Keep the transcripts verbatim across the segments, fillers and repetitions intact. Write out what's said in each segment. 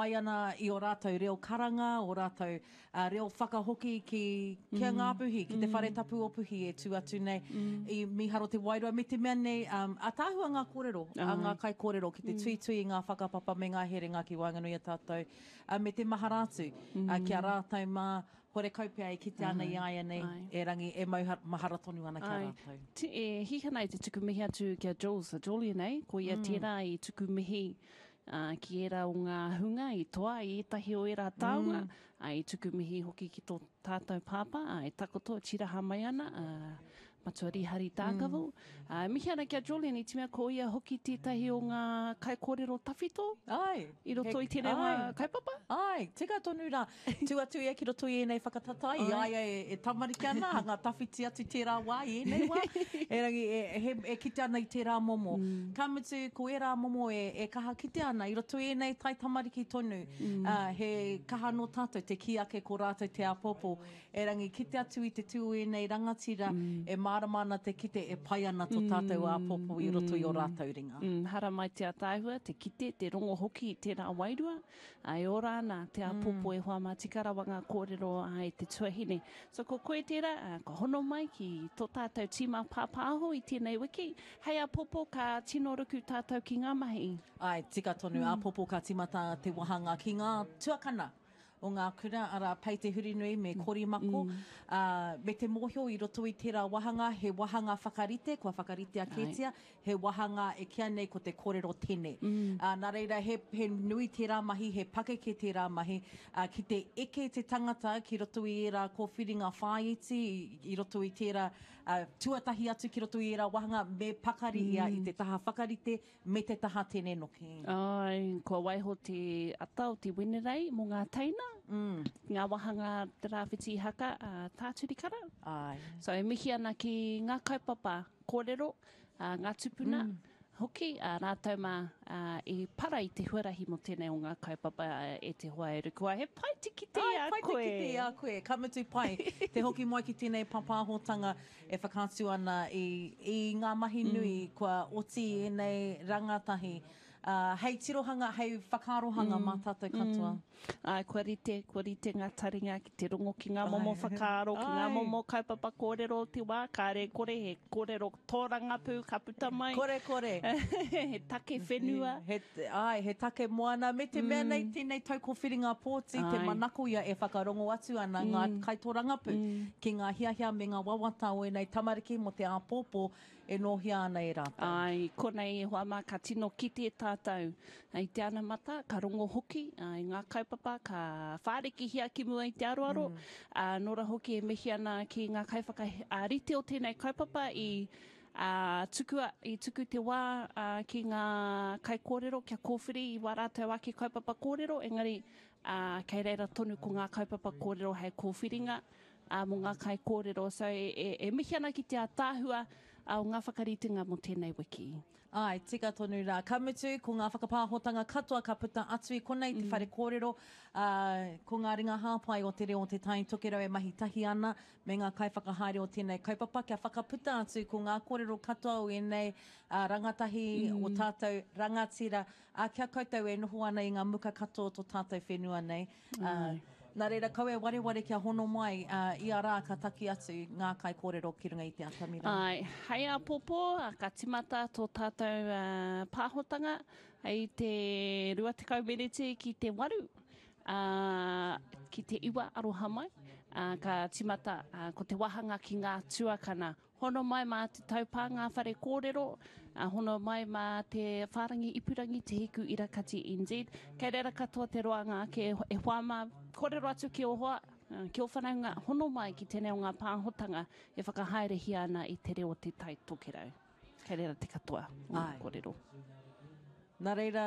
ai ana i o rātou reo karanga, o rātou uh, reo whakahoki ki kia mm. ngā puhi, ki te mm. whare tapu o puhi e tū atu nei mm. i miharo te wairua. Me te mea nei, um, a tāhua ngā kōrero, a ngā kai kōrero, ki te mm. tui tui i ngā whakapapa me ngā herenga ki Wainganui a tātou. Uh, me te maharātu, mm. uh, kia rātou mā, hore kaupea i ki te ana i aia nei, ai. E rangi, e mauha, mahara tonu ana kia rātou. Te, e hihana i te tuku mihi atu kia Jules, a Julie nei, ko ia mm. tērā i tuku mihi, Uh, ki era o ngā hunga i toa i etahi o era taunga mm. uh, i tuku mihi hoki ki tō tātou pāpā uh, e takoto tiraha mai ana uh, matua rihari tākavu mm. uh, mihi ana kia Julian i timea ko ia hoki tētahi o ngā kai kōrero tawhito ai i roto i tēnei wā kaipapa ai tika tonu rā tu atu ia ki roto i enei whakatatai ai ai e, e tamariki ana ngā tawhiti atu tērā wā i enei wā e rangi e, he, e kite ana i tērā momo mm. ka mutu ko e rā momo e, e kaha kite ana i roto i enei tai tamariki tonu mm. uh, he kaha no tātou te ki ake ko rātou te apopo e rangi kite atu i te tū i nei rangatira mm. e māramana te kite e pai ana tō tātou mm. apopo i roto i o rātou ringa mm. hara mai te ataihua te kite te rongo hoki i tērā wairua ai o rāna te apopo mm. e hoa mā tikara wanga kōrero ai te tuahine so ko koe tērā uh, ka hono mai ki tō tātou tīma pāpāho i tēnei wiki hei apopo ka tino ruku tātou ki ngā mahi ai tika tonu mm. apopo ka timata te wahanga ki ngā tuakana o ngā kura ara pei te huri nui me korimako. Mm. Uh, me te mōhio i roto i tērā wahanga, he wahanga whakarite, kua whakarite a Ketia, he wahanga e kia nei ko te kōrero tene. Mm. Uh, nā reira, he, he nui tērā mahi, he pake ke tērā mahi, uh, ki te eke te tangata, ki roto i era kōwhiringa whāiti, i, i roto i tērā uh, tuatahi atu ki roto i era wahanga, me pakari ia mm. i te taha whakarite, me te taha tene noki. Ai, kua waiho te atau, te wenerei, mō ngā teina, Mm. ngā wahanga te rāwhiti haka uh, tāturikara. Ai. So e mihi ana ki ngā kaupapa kōrero, uh, ngā tupuna, mm. hoki, uh, rātou mā uh, e para i te huarahi mo tēnei o ngā kaupapa uh, e te hoa e rukua. He pai te kite Ai, a pai koe. Pai te kite a koe. Ka mutu pai. Te hoki mai ki tēnei papahotanga e whakātu ana i, i ngā mahi nui mm. kua oti e nei rangatahi. Uh, hei tirohanga, hei whakarohanga mm. mā tātou katoa. Mm. Ai, kua rite, kua rite ngā taringa ki te rongo ki ngā momo whakaro, ki ngā momo kaupapa kōrero te wā, kāre kore, he kōrero tōranga pū, ka puta mai. Kore, kore. he take whenua. He, he, ai, he take moana. Me te mm. mea nei, tēnei tau ko whiringa pōti, ai. Te manako ia e whakarongo atu ana mm. ngā kaitōranga pū, mm. ki ngā hiahia me ngā wawata o e nei tamariki mo te āpōpō e nohia ana e rātou. Ai, konei hoa mā ka tino kite tātou. Ai te ana mata, ka rongo hoki, ai ngā kaupapa, ka whāreki hia ki mua i te aroaro. Mm. Uh, nora hoki e mihi ana ki ngā kaiwhaka uh, rite o tēnei kaupapa i uh, tukua, i tuku te wā uh, ki ngā kai kōrero, kia kōwhiri i wā rātou ake kaupapa kōrero, engari uh, kei reira tonu ko ngā kaupapa kōrero hei kōwhiringa uh, mo ngā kai kōrero. So e, e, e mihi ana ki te tāhua au ngā whakaritinga mo tēnei wiki. Ai, tika tonu rā. Ka mutu, ko ngā whakapāhotanga katoa ka puta atu i konei te mm. whare kōrero. Uh, ko ngā ringa hāpai o te reo o te tai tokero e mahi tahi ana me ngā kai whakahaere o tēnei kaupapa kia whakaputa atu ko ngā kōrero katoa o enei uh, rangatahi mm. o tātou rangatira. Uh, kia koutou e noho ana i ngā muka katoa o tō tātou whenua nei. Uh, mm. Nā reira, kau e ware ware kia hono mai uh, i a rā ka taki atu ngā kai kōrero ki runga i te atamira. Ai, hei a popo, a ka timata tō tātou uh, pāhotanga, hei te rua te kaumerete ki te waru, uh, ki te iwa aroha mai, uh, ka timata uh, ko te wahanga ki ngā tuakana. Hono mai mā te taupā ngā whare kōrero, uh, hono mai mā te whārangi ipurangi te hiku irakati N Z. Kei reira katoa te roanga ke e whāma kōrero atu ki o hoa, uh, ki o whanaunga hono mai ki tēnei o ngā pāhotanga e whakahaere hi ana i te reo te tai tokerau. Kei reira te katoa o ngā kōrero. Nā reira,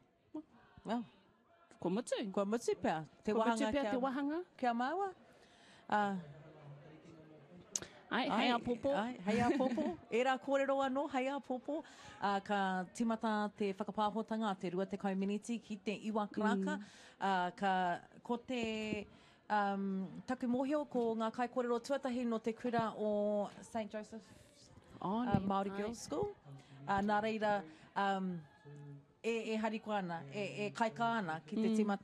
well, ko mutu. Ko mutu pēr. Te ko wahanga, mutu pēr te wahanga. Kia māua. Uh, Ai, ai, hei a popo. Ai, hei a popo. E rā kōrero anō, hei a popo. Uh, ka timata te whakapāhotanga te rua te kauminiti ki te iwa kraka. Mm. Uh, ka, ko te um, taku mōhio ko ngā kai kōrero tuatahi no te kura o Saint Joseph's oh, uh, Māori Girls School. Uh, nā reira, um, e, e hariko ana, e, e kaika ana ki te mm. timata